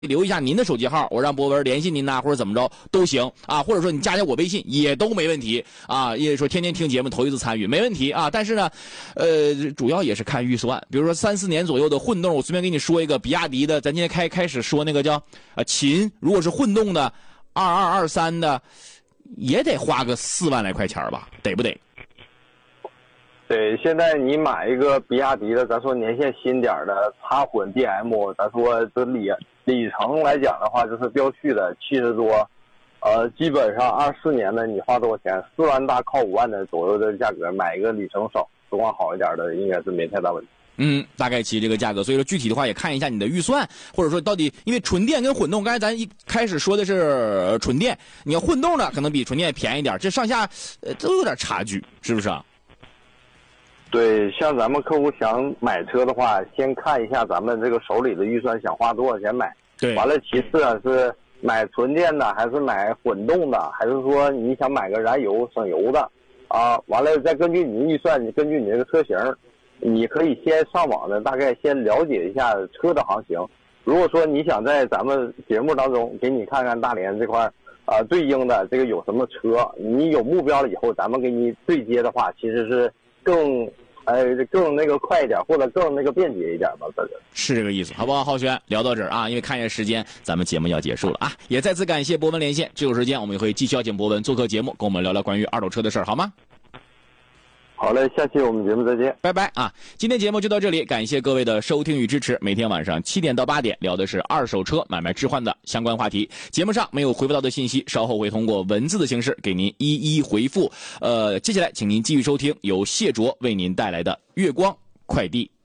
留一下您的手机号，我让博文联系您呐，或者怎么着都行啊，或者说你加我微信也都没问题啊。也说天天听节目头一次参与没问题啊，但是呢，主要也是看预算，比如说3、4年左右的混动，我随便给你说一个比亚迪的，咱今天开始说那个叫秦，如果是混动的2223的，也得花个4万来块钱吧，得不得？ 对，现在你买一个比亚迪的，咱说年限新点的插混 DM， 咱说这里程来讲的话，就是标续的70多，基本上24年的你花多少钱？4万大靠5万的左右的价格，买一个里程少、质况好一点的，应该是没太大问题。 大概其这个价格，所以说具体的话也看一下你的预算，或者说到底，因为纯电跟混动，刚才咱一开始说的是纯电，你要混动的可能比纯电便宜点，这上下都有点差距，是不是啊？ 对，像咱们客户想买车的话，先看一下咱们这个手里的预算，想花多少钱买。 对， 完了，其次是买纯电的，还是买混动的，还是说你想买个燃油省油的啊？完了，再根据你的预算，你根据你这个车型，你可以先上网的大概先了解一下车的行情。如果说你想在咱们节目当中给你看看大连这块对应的这个有什么车，你有目标了以后，咱们给你对接的话，其实是更那个快一点，或者更那个便捷一点吧， 是这个意思，好不好？浩轩，聊到这儿啊，因为看一下时间，咱们节目要结束了啊，也再次感谢博文连线，这有时间我们也会继续邀请博文做客节目，跟我们聊聊关于二手车的事儿，好吗？ 好嘞，下期我们节目再见， 拜拜啊！今天节目就到这里，感谢各位的收听与支持。每天晚上7点到8点聊的是二手车买卖置换的相关话题。节目上没有回复到的信息，稍后会通过文字的形式给您一一回复。接下来请您继续收听由谢卓为您带来的月光快递。